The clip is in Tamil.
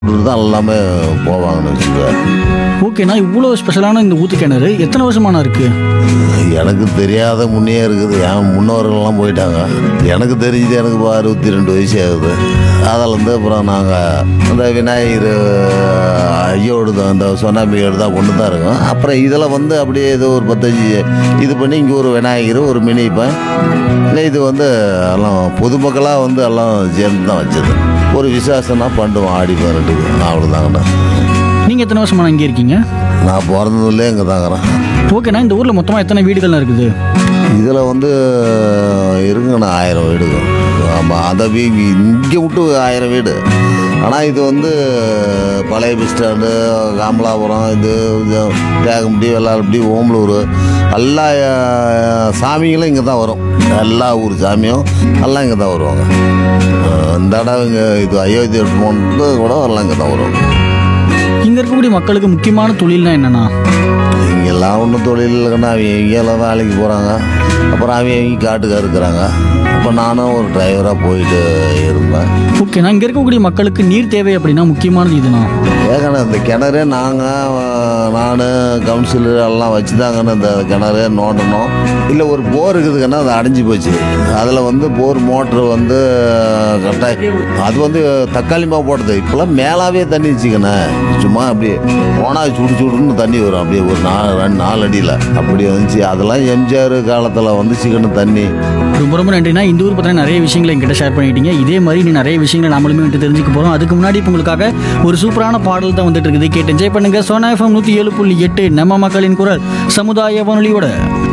தான் எல்லாமே போவாங்கன்னு வச்சுக்க. ஓகேண்ணா, இவ்வளோ ஸ்பெஷலான இந்த ஊத்து கிணறு எத்தனை வருஷமாண்ணா இருக்கு? எனக்கு தெரியாத முன்னே இருக்குது. என் முன்னோர்கள்லாம் போயிட்டாங்க. எனக்கு தெரிஞ்சது எனக்கு இப்போ 62 வயசு ஆகுது. அதிலேருந்து அப்புறம் நாங்கள் அந்த விநாயகர் ஐயோடு தான் அந்த சொன்னாம்பியோடு தான் கொண்டு தான் இருக்கோம். அப்புறம் இதில் வந்து அப்படியே ஏதோ ஒரு 15 இது பண்ணி இங்கே ஒரு விநாயகர் ஒரு மினிப்பேன் இது வந்து எல்லாம் பொதுமக்களாக வந்து எல்லாம் சேர்ந்து தான் வச்சது. ஒரு விசேஷம்னா பண்ணுவோம் ஆடி 18க்கு. அவ்வளோதாங்கண்ணா. நீங்கள் எத்தனை வருஷமாண்ணா இங்கே இருக்கீங்க? நான் பிறந்ததுலேயே இங்கே தாங்கிறேன். ஓகேண்ணா, இந்த ஊரில் மொத்தமாக எத்தனை வீடுகள்லாம் இருக்குது? இதில் வந்து இருக்குங்கண்ணா 1000 வீடுங்க. ஆமாம், அதை இங்கே விட்டு 1000 வீடு. ஆனால் இது வந்து பழைய பஸ் ஸ்டாண்டு, காமலாபுரம், இது தேகம்பட்டி, வெள்ளாளப்பட்டி, ஓமலூர் எல்லா சாமிகளும் இங்கே தான் வரும். எல்லா ஊர் சாமியும் எல்லாம் இங்கே தான் வருவாங்க. இந்த இடம் இங்கே இது அயோத்தி போனது கூட எல்லாம் இங்கே தான் வருவாங்க. இங்கே இருக்கக்கூடிய மக்களுக்கு முக்கியமான தொழில்னா என்னென்னா? இங்கெல்லாம் ஒன்றும் தொழில் இல்லைன்னா அவங்க எல்லாம் வேலைக்கு போகிறாங்க. அப்புறம் அவங்க காட்டுக்காக இருக்கிறாங்க. இப்போ நானும் ஒரு டிரைவராக போயிட்டு இருந்தேன். ஓகேண்ணா, இங்கே இருக்கக்கூடிய மக்களுக்கு நீர் தேவை அப்படின்னா முக்கியமானது இதுண்ணா. ஏங்கண்ணா இந்த கிணறு நான் கவுன்சிலர் எல்லாம் வச்சு தாங்கண்ணா இந்த கிணறு நோண்டணும். இல்லை ஒரு போர் இருக்குதுங்கன்னா அது அடைஞ்சி போச்சு. அதில் வந்து போர் மோட்ரு வந்து கரெக்டாக அது வந்து தக்காளி மாவு போட்டது. இப்போல்லாம் மேலாவே தண்ணி வச்சுக்கண்ணே. சும்மா அப்படியே போனால் சுடுன்னு தண்ணி வரும். அப்படியே ஒரு 4 அடியில் அப்படி வந்துச்சு. அதெல்லாம் எம்ஜிஆர் காலத்தில் வந்துச்சுக்கணும் தண்ணி. ரொம்ப ரொம்ப நன்றிண்ணா. இந்த ஊர் பற்றின நிறைய விஷயங்களை என்கிட்ட ஷேர் பண்ணிட்டீங்க. இதே மாதிரி நீ நிறைய விஷயங்களை நம்மளுமே வந்துட்டு தெரிஞ்சுக்க போகிறோம். அதுக்கு முன்னாடி இப்போ உங்களுக்காக ஒரு சூப்பரான பாடல் தான் வந்துட்டு இருக்குது. கேட்டு என்ஜாய் பண்ணுங்க. சோனா FM 107.8 நம்ம மக்களின் குரல் சமுதாய வானொலியோட